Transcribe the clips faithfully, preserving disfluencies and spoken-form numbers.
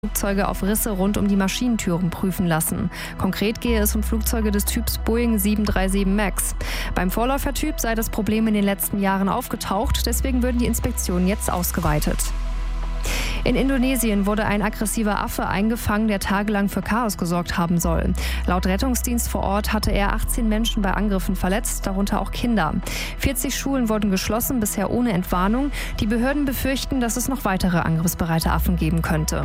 Flugzeuge auf Risse rund um die Maschinentüren prüfen lassen. Konkret gehe es um Flugzeuge des Typs Boeing sieben drei sieben Max. Beim Vorläufertyp sei das Problem in den letzten Jahren aufgetaucht, deswegen würden die Inspektionen jetzt ausgeweitet. In Indonesien wurde ein aggressiver Affe eingefangen, der tagelang für Chaos gesorgt haben soll. Laut Rettungsdienst vor Ort hatte er achtzehn Menschen bei Angriffen verletzt, darunter auch Kinder. vierzig Schulen wurden geschlossen, bisher ohne Entwarnung. Die Behörden befürchten, dass es noch weitere angriffsbereite Affen geben könnte.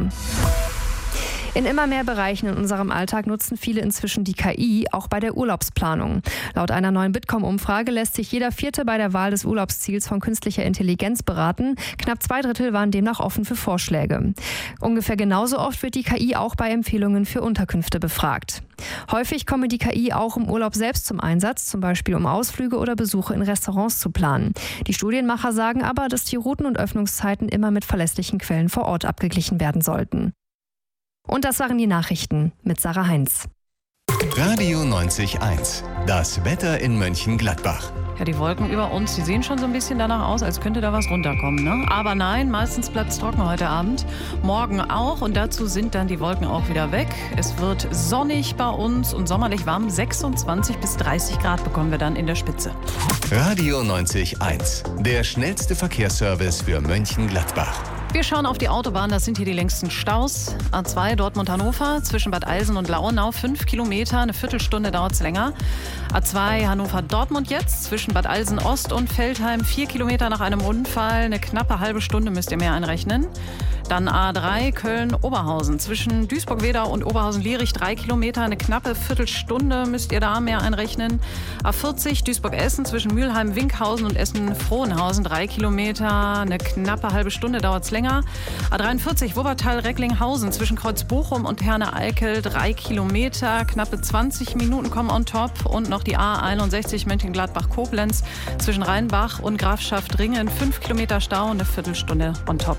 In immer mehr Bereichen in unserem Alltag nutzen viele inzwischen die K I, auch bei der Urlaubsplanung. Laut einer neuen Bitkom-Umfrage lässt sich jeder Vierte bei der Wahl des Urlaubsziels von künstlicher Intelligenz beraten. Knapp zwei Drittel waren demnach offen für Vorschläge. Ungefähr genauso oft wird die K I auch bei Empfehlungen für Unterkünfte befragt. Häufig komme die K I auch im Urlaub selbst zum Einsatz, zum Beispiel um Ausflüge oder Besuche in Restaurants zu planen. Die Studienmacher sagen aber, dass die Routen und Öffnungszeiten immer mit verlässlichen Quellen vor Ort abgeglichen werden sollten. Und das waren die Nachrichten mit Sarah Heinz. Radio neunzig Komma eins. Das Wetter in Mönchengladbach. Ja, die Wolken über uns, die sehen schon so ein bisschen danach aus, als könnte da was runterkommen, ne? Aber nein, meistens bleibt es trocken heute Abend. Morgen auch und dazu sind dann die Wolken auch wieder weg. Es wird sonnig bei uns und sommerlich warm. sechsundzwanzig bis dreißig Grad bekommen wir dann in der Spitze. Radio neunzig Komma eins. Der schnellste Verkehrsservice für Mönchengladbach. Wir schauen auf die Autobahn, das sind hier die längsten Staus. A zwei Dortmund-Hannover zwischen Bad Eilsen und Lauenau, fünf Kilometer, eine Viertelstunde dauert es länger. A zwei Hannover-Dortmund jetzt zwischen Bad Eilsen-Ost und Veltheim, vier Kilometer nach einem Unfall, eine knappe halbe Stunde müsst ihr mehr einrechnen. Dann A drei Köln-Oberhausen zwischen Duisburg-Wedau und Oberhausen-Lierich, drei Kilometer, eine knappe Viertelstunde müsst ihr da mehr einrechnen. A vierzig Duisburg-Essen zwischen Mülheim-Winkhausen und Essen-Frohnhausen, drei Kilometer, eine knappe halbe Stunde dauert es länger. A dreiundvierzig Wuppertal-Recklinghausen zwischen Kreuz-Bochum und Herne-Eickel, drei Kilometer, knappe zwanzig Minuten kommen on top. Und noch die A einundsechzig Mönchengladbach-Koblenz zwischen Rheinbach und Grafschaft-Ringen, fünf Kilometer Stau, eine Viertelstunde on top.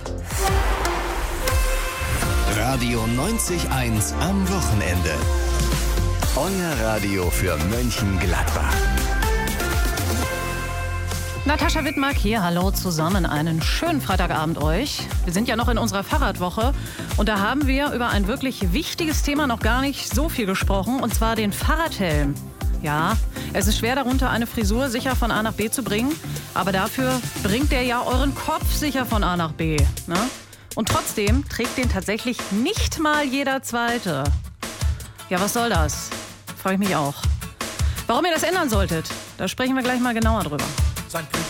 Radio neunzig Komma eins am Wochenende. Euer Radio für Mönchengladbach. Natascha Wittmark hier, hallo zusammen, einen schönen Freitagabend euch. Wir sind ja noch in unserer Fahrradwoche und da haben wir über ein wirklich wichtiges Thema noch gar nicht so viel gesprochen, und zwar den Fahrradhelm. Ja, es ist schwer darunter eine Frisur sicher von A nach B zu bringen, aber dafür bringt der ja euren Kopf sicher von A nach B, ne? Und trotzdem trägt den tatsächlich nicht mal jeder Zweite. Ja, was soll das? Frage ich mich auch. Warum ihr das ändern solltet, da sprechen wir gleich mal genauer drüber.